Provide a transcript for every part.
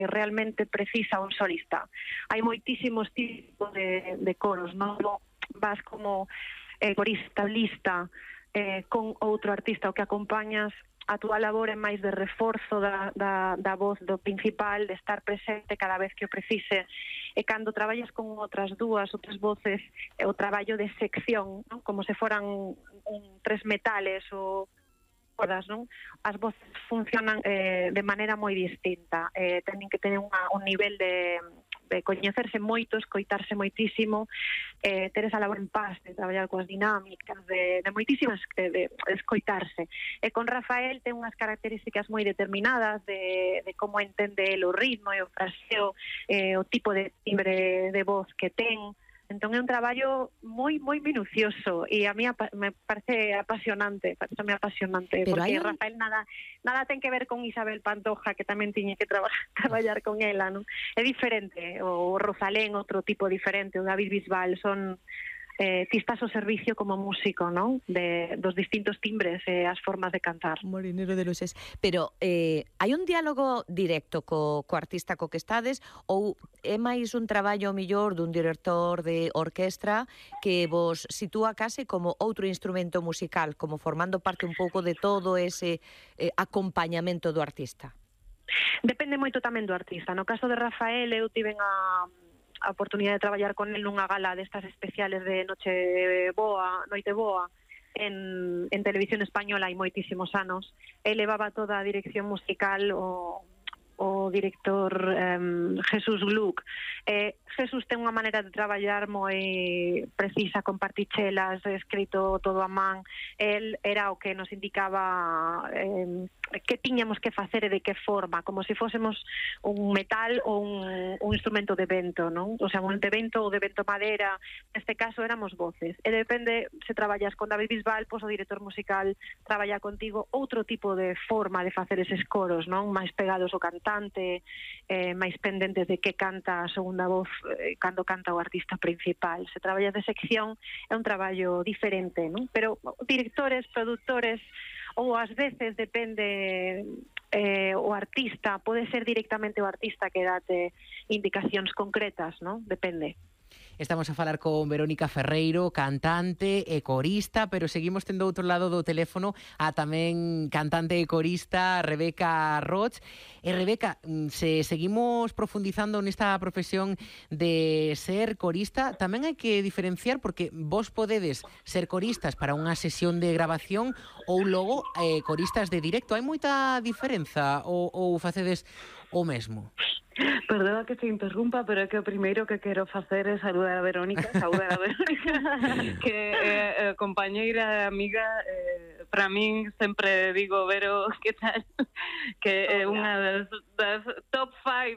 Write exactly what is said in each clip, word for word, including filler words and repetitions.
realmente precisa un solista. Hai moitísimos tipos de, de coros, non vas como eh, corista, lista, eh, con outro artista o que acompañas. A túa labor é máis de reforzo da, da, da voz do principal, de estar presente cada vez que o precise. E cando traballas con outras dúas, outras voces, é o traballo de sección, non? Como se foran un, tres metales ou cordas, non? As voces funcionan eh, de maneira moi distinta. Eh, teñen que tener unha, un nivel de... de coñecerse moito, escoitarse moitísimo, eh, ter esa labor en paz, de traballar coas dinámicas, de, de moitísimas, de, de escoitarse. E con Rafael ten unhas características moi determinadas de, de como entende el o ritmo e o fraseo, eh, o tipo de timbre de voz que ten. Entón é un traballo moi moi minucioso e a mí apa, me parece apasionante, parece apasionante, pero porque un... Rafael nada nada ten que ver con Isabel Pantoja, que tamén tiñe que traba, traballar con ela, non? É diferente, o Rosalén outro tipo diferente, o David Bisbal, son eh, ti estás ao servicio como músico, non? De, dos distintos timbres e as formas de cantar. Molinero de luces. Pero eh, hai un diálogo directo co, co artista co que estades ou é máis un traballo mellor dun director de orquestra que vos sitúa case como outro instrumento musical, como formando parte un pouco de todo ese eh, acompañamento do artista? Depende moito tamén do artista. No caso de Rafael, eu tiven a... a oportunidade de traballar con el nunha gala destas especiales de Noche Boa, Noite Boa, en, en Televisión Española hai moitísimos anos. El levaba toda a dirección musical o, o director um, Jesús Gluck. Eh, Jesús ten unha maneira de traballar moi precisa, con partichelas, escrito todo a man. El era o que nos indicaba eh, que tiñamos que facer e de que forma, como se fósemos un metal ou un, un instrumento de vento, non? O sea, un de vento ou de vento madera. Neste caso éramos voces. E depende, se traballas con David Bisbal, pois o director musical traballa contigo outro tipo de forma de facer eses coros, non? Máis pegados ao cantante, eh, máis pendentes de que canta a segunda voz eh, cando canta o artista principal. Se traballas de sección é un traballo diferente, non? Pero directores, produtores, ou ás veces depende eh, o artista, pode ser directamente o artista que date indicacións concretas, non? Depende. Estamos a falar con Verónica Ferreiro, cantante e corista, pero seguimos tendo outro lado do teléfono a tamén cantante e corista Rebeca Roig. E Rebeca, se seguimos profundizando nesta profesión de ser corista, tamén hai que diferenciar, porque vos podedes ser coristas para unha sesión de grabación ou logo eh, coristas de directo. Hai moita diferenza ou, ou facedes o mesmo? Perdona que se interrumpa, pero é que o primeiro que quero facer é saludar a Verónica, saudar a Verónica, que é eh, compañeira e amiga. Eh, para min sempre digo, Vero, que tal? Que é unha das, das top five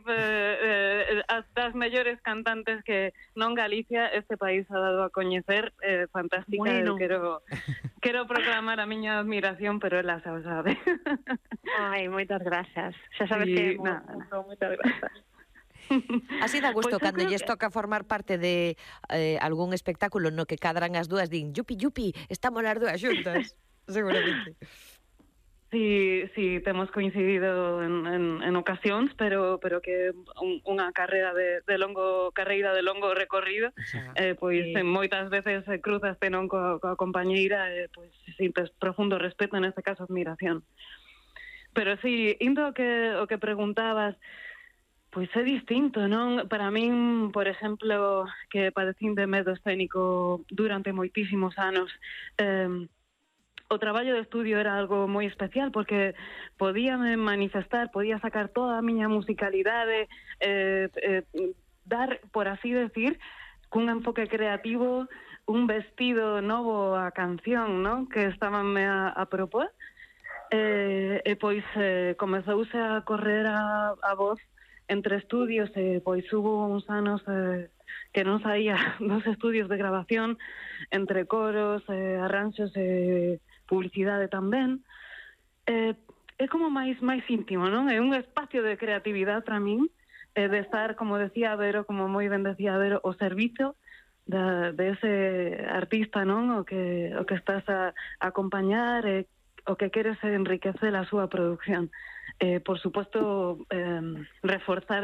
eh, eh, das mellores cantantes que non Galicia, este país ha dado a coñecer. Eh, fantástica, bueno. quero quero proclamar a miña admiración, pero ela xa o sabe. Ai, moitas grazas. Xa sabes sí, que é moito, moitas grazas. Así dá gusto Pois cando lles que... toca formar parte de eh, algún espectáculo no que cadran as dúas, din yupi, yupi, estamos as dúas xuntas. Seguramente. Sí, sí, temos coincidido en, en, en ocasións, pero pero que un, unha carreira de, de longo carreira de longo recorrido, eh, pois sí. moitas veces cruzaste non coa, coa compañeira, eh, pois sintes profundo respeto, neste caso admiración. Pero sí, indo o que o que preguntabas, pois é distinto, non? Para min, por exemplo, que padecín de medo escénico durante moitísimos anos, eh, o traballo de estudio era algo moi especial, porque podía manifestar, podía sacar toda a miña musicalidade, eh, eh, dar, por así decir, cun enfoque creativo, un vestido novo á canción, non? Que estaban a, a propor. Eh, e pois eh, comezouse a correr a, a voz entre estudios, e pois hubo uns anos eh, que non saía dos estudios de grabación, entre coros, eh, arranxos e publicidade tamén. Eh, é como máis máis íntimo, non? É un espacio de creatividade para min, eh, de estar, como decía Vero, como moi ben decía Vero, o servizo de, de ese artista, non? O que, o que estás a, a acompañar, e o que queres é enriquecer a súa producción. Eh, por supuesto, eh, reforzar